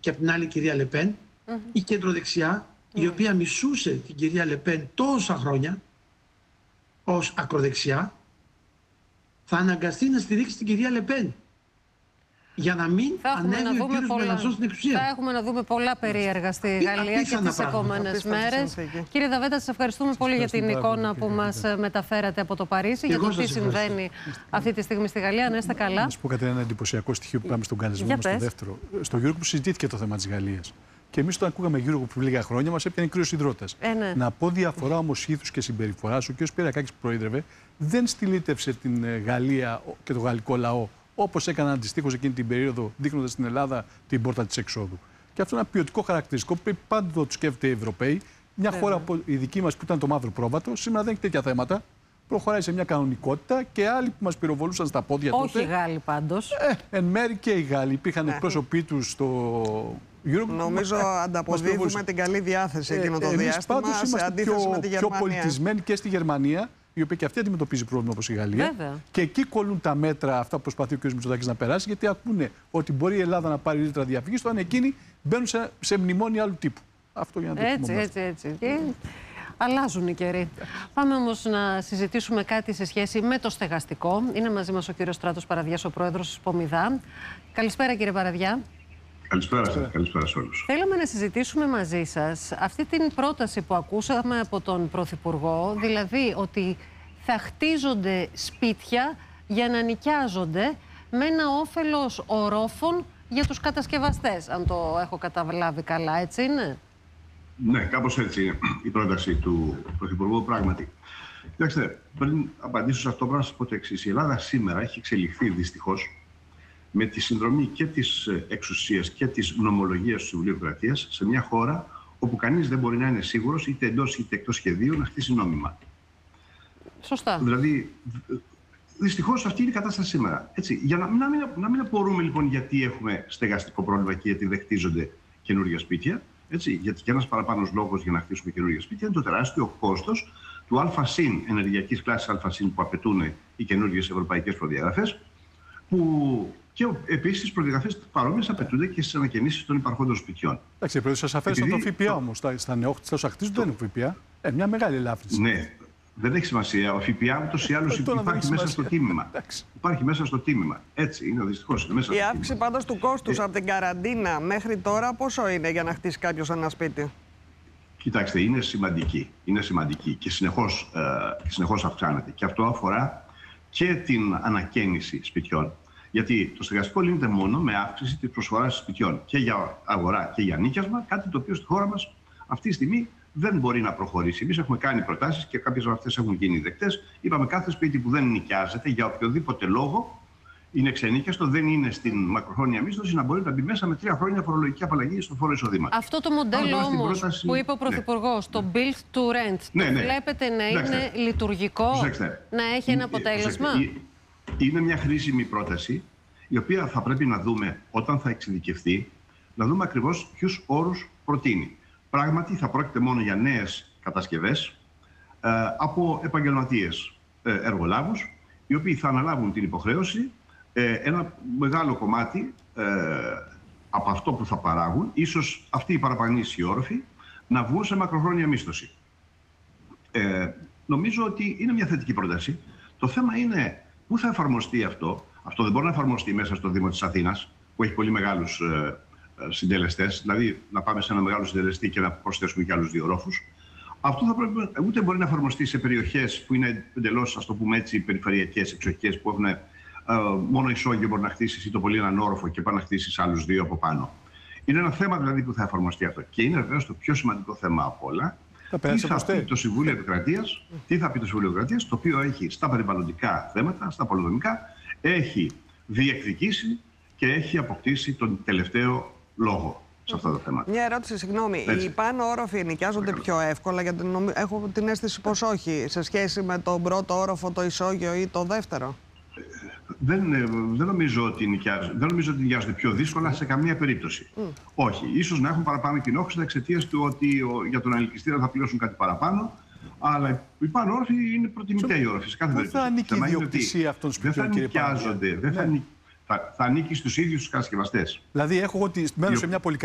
και από την άλλη η κυρία Λεπέν, η κεντροδεξιά, η οποία μισούσε την κυρία Λεπέν τόσα χρόνια ως ακροδεξιά, θα αναγκαστεί να στηρίξει την κυρία Λεπέν για να μην ανέβει ο κύριος Μελανσόν στην εξουσία. Θα έχουμε να δούμε πολλά περίεργα στη Γαλλία και τις επόμενες μέρες. Κύριε Δαβέτα, σας ευχαριστούμε πολύ για την εικόνα που μας μεταφέρατε από το Παρίσι, για το τι συμβαίνει αυτή τη στιγμή στη Γαλλία. Να είστε καλά. Να σας πω κάτι, ένα εντυπωσιακό στοιχείο που πάμε στον κανονισμό μας στο δεύτερο. Στο Eurogroup συζητήθηκε το θέμα της Γαλλίας. Και εμείς όταν ακούγαμε Eurogroup πριν λίγα χρόνια, μας έπιανε κρύος υδρότας. Ναι. Να πω διαφορά όμως ήθους και συμπεριφοράς. Ο κ. Σπυρακάκης που προείδρευε δεν στυλίτευσε την Γαλλία και το γαλλικό λαό όπως έκαναν αντιστοίχως εκείνη την περίοδο, δείχνοντας στην Ελλάδα την πόρτα της εξόδου. Και αυτό είναι ένα ποιοτικό χαρακτηριστικό που πρέπει πάντα το σκέφτεται οι Ευρωπαίοι. Μια χώρα, η δική μας που ήταν το μαύρο πρόβατο, σήμερα δεν έχει τέτοια θέματα. Προχωράει σε μια κανονικότητα και άλλοι που μας πυροβολούσαν στα πόδια τότε. Όχι οι Γάλλοι πάντως. Εν μέρει και οι Γάλλοι. Υπήρχαν εκπρόσωποι τους στο Eurogroup. Νομίζω ανταποδίδουμε την καλή διάθεση εκείνο το διάστημα σε αντίθεση με τη Γερμανία. Πιο πολιτισμένοι και στη Γερμανία, η οποία και αυτή αντιμετωπίζει πρόβλημα όπως η Γαλλία. Βέβαια. Και εκεί κολλούν τα μέτρα αυτά που προσπαθεί ο κ. Μητσοτάκης να περάσει, γιατί ακούνε ότι μπορεί η Ελλάδα να πάρει ρήτρα διαφυγής, όταν εκείνοι μπαίνουν σε μνημόνια άλλου τύπου. Αυτό για να το πούμε. Έτσι. Και αλλάζουν οι καιροί. Πάμε όμως να συζητήσουμε κάτι σε σχέση με το στεγαστικό. Είναι μαζί μας ο κ. Στράτος Παραδιάς, ο πρόεδρος της Πομιδά. Καλησπέρα, κύριε Παραδιά. Καλησπέρα σας, καλησπέρα σε όλους. Θέλαμε να συζητήσουμε μαζί σας αυτή την πρόταση που ακούσαμε από τον Πρωθυπουργό, δηλαδή ότι θα χτίζονται σπίτια για να νοικιάζονται με ένα όφελος ορόφων για τους κατασκευαστές, αν το έχω καταλάβει καλά, έτσι είναι? Ναι, κάπως έτσι είναι η πρόταση του Πρωθυπουργού, πράγματι. Κοιτάξτε, πριν απαντήσω σε αυτό, πρέπει να σας πω το εξής. Η Ελλάδα σήμερα έχει εξελιχθεί δυστυχώς με τη συνδρομή και της εξουσίας και της νομολογίας του Συμβουλίου Κρατίας σε μια χώρα όπου κανείς δεν μπορεί να είναι σίγουρος, είτε εντός είτε εκτός σχεδίου, να χτίσει νόμιμα. Σωστά. Δηλαδή, δυστυχώς αυτή είναι η κατάσταση σήμερα. Έτσι, για να μην απορούμε λοιπόν γιατί έχουμε στεγαστικό πρόβλημα και γιατί δεν χτίζονται καινούργια σπίτια. Έτσι, γιατί και ένας παραπάνω λόγος για να χτίσουμε καινούργια σπίτια είναι το τεράστιο κόστος του ΑΣΥΝ, ενεργειακής κλάσης ΑΣΥΝ που απαιτούν οι καινούργιες ευρωπαϊκές προδιαγραφές, που και επίσης τις προδιαγραφές παρόμοιες απαιτούνται και στις ανακαινήσεις των υπαρχόντων σπιτιών. Εντάξει, πρόεδρε, σας αφαίρεσα το ΦΠΑ όμως. Στα νεόχτιστα όσα χτίζονται δεν έχουν ΦΠΑ. Μια μεγάλη ελάφρυνση. Ναι, δεν έχει σημασία. Ο ΦΠΑ ούτως ή άλλως υπάρχει μέσα στο τίμημα. Υπάρχει μέσα στο τίμημα. Έτσι είναι, δυστυχώς. Η αύξηση πάντως του κόστους από την καραντίνα μέχρι τώρα πόσο είναι για να χτίσει κάποιος ένα σπίτι? Κοιτάξτε, είναι σημαντική. Είναι σημαντική και συνεχώς αυξάνεται. Και αυτό αφορά και την ανακαίνιση σπιτιών. Γιατί το στεγαστικό λύνεται μόνο με αύξηση της προσφοράς σπιτιών και για αγορά και για νοίκιασμα, κάτι το οποίο στη χώρα μας αυτή τη στιγμή δεν μπορεί να προχωρήσει. Εμείς έχουμε κάνει προτάσεις και κάποιες από αυτές έχουν γίνει δεκτές. Είπαμε κάθε σπίτι που δεν νοικιάζεται για οποιοδήποτε λόγο, είναι ξενίκιαστο, δεν είναι στην μακροχρόνια μίσθωση, να μπορεί να μπει μέσα με 3 χρόνια φορολογική απαλλαγή στο φόρο εισοδήματος. Αυτό το μοντέλο όμως που είπε ο Πρωθυπουργός, το build to rent, το βλέπετε να είναι λειτουργικό, να έχει ένα αποτέλεσμα? Είναι μια χρήσιμη πρόταση, η οποία θα πρέπει να δούμε όταν θα εξειδικευτεί, να δούμε ακριβώς ποιους όρους προτείνει. Πράγματι θα πρόκειται μόνο για νέες κατασκευές από επαγγελματίες εργολάβους, οι οποίοι θα αναλάβουν την υποχρέωση ένα μεγάλο κομμάτι από αυτό που θα παράγουν, ίσως αυτοί οι παραπανήσιοι όροφοι, να βγουν σε μακροχρόνια μίσθωση. Νομίζω ότι είναι μια θετική πρόταση. Το θέμα είναι πού θα εφαρμοστεί αυτό. Αυτό δεν μπορεί να εφαρμοστεί μέσα στο Δήμο της Αθήνας, που έχει πολύ μεγάλους συντελεστές, δηλαδή να πάμε σε ένα μεγάλο συντελεστή και να προσθέσουμε και άλλους 2 ορόφους. Αυτό θα πρέπει, ούτε μπορεί να εφαρμοστεί σε περιοχές που είναι εντελώς, ας το πούμε έτσι, περιφερειακές, εξοχικές, που έχουν μόνο ισόγειο μπορεί να χτίσει ή το πολύ έναν όροφο και πάει να χτίσει άλλους 2 από πάνω. Είναι ένα θέμα δηλαδή που θα εφαρμοστεί αυτό. Και είναι βεβαίως το πιο σημαντικό θέμα από όλα. Τι θα πει το Συμβούλιο Επικρατείας, το οποίο έχει στα περιβαλλοντικά θέματα, στα πολεοδομικά, έχει διεκδικήσει και έχει αποκτήσει τον τελευταίο λόγο σε αυτά τα θέματα. Μια ερώτηση, συγγνώμη. Οι πάνω όροφοι νοικιάζονται πιο εύκολα? Γιατί έχω την αίσθηση πως όχι, σε σχέση με τον πρώτο όροφο, το ισόγειο ή το δεύτερο. Δεν νομίζω ότι νοικιάζονται πιο δύσκολα σε καμία περίπτωση. Όχι. Ίσως να έχουν παραπάνω κοινόχρηστα εξαιτίας του ότι για τον ανελκυστήρα θα πληρώσουν κάτι παραπάνω. Αλλά οι πάνω όροφοι είναι προτιμητέοι όροφοι σε κάθε περίπτωση. Δεν θα ανήκει η ιδιοκτησία αυτών των σπιτιών, κύριε Παραδιά? Δεν θα ανήκει στους ίδιους τους κατασκευαστές. Δηλαδή, έχω ότι μένω σε μια